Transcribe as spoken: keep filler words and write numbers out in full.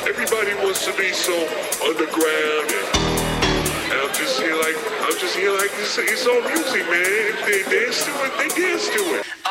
Everybody wants to be so underground, and, and I'm just here like I'm just here like this. It's all music, man. If they dance to it, they dance to it.